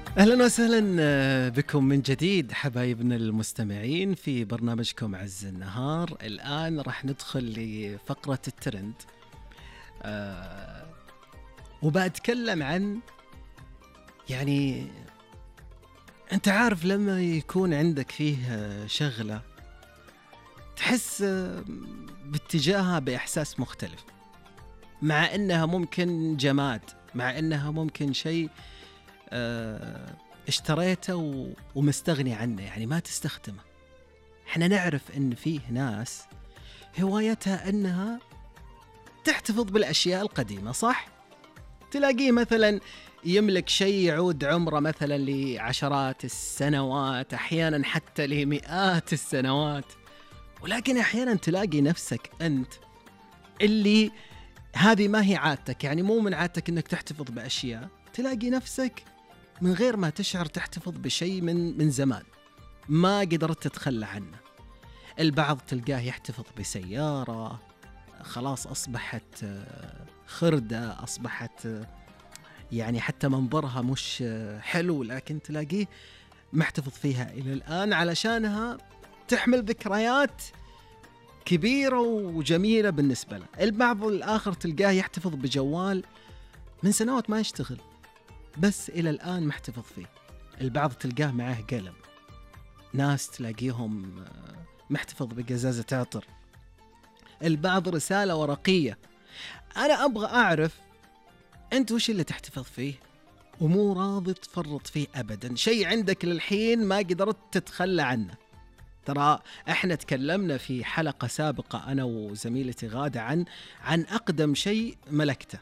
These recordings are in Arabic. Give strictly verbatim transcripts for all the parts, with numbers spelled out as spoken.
أهلا وسهلا بكم من جديد حبايبنا المستمعين في برنامجكم عز النهار. الآن راح ندخل لفقرة الترند أه وبأتكلم عن يعني أنت عارف لما يكون عندك فيه شغلة تحس باتجاهها بإحساس مختلف، مع أنها ممكن جماد، مع أنها ممكن شيء أه اشتريته ومستغني عنه، يعني ما تستخدمه. احنا نعرف ان فيه ناس هوايتها انها تحتفظ بالاشياء القديمة، صح؟ تلاقيه مثلا يملك شيء يعود عمره مثلا لعشرات السنوات، احيانا حتى لمئات السنوات. ولكن احيانا تلاقي نفسك انت اللي هذه ما هي عادتك، يعني مو من عادتك انك تحتفظ باشياء، تلاقي نفسك من غير ما تشعر تحتفظ بشيء من من زمان ما قدرت تتخلى عنه. البعض تلقاه يحتفظ بسيارة خلاص أصبحت خردة، أصبحت يعني حتى منظرها مش حلو، لكن تلاقيه محتفظ فيها إلى الآن علشانها تحمل ذكريات كبيرة وجميلة بالنسبة له. البعض الآخر تلقاه يحتفظ بجوال من سنوات ما يشتغل بس إلى الآن محتفظ فيه. البعض تلقاه معه قلم، ناس تلاقيهم محتفظ بقزازة عطر، البعض رسالة ورقية. أنا أبغى أعرف أنت وش اللي تحتفظ فيه ومو راضي تفرط فيه أبدا، شيء عندك للحين ما قدرت تتخلى عنه. ترى احنا تكلمنا في حلقة سابقة أنا وزميلتي غادة عن عن أقدم شيء ملكته.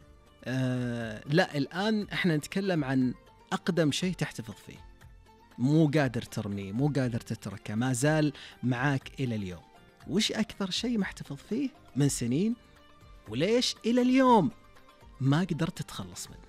آه لا الآن احنا نتكلم عن أقدم شيء تحتفظ فيه، مو قادر ترميه، مو قادر تتركه، ما زال معاك إلى اليوم. وش أكثر شيء محتفظ فيه من سنين وليش إلى اليوم ما قدرت تتخلص منه؟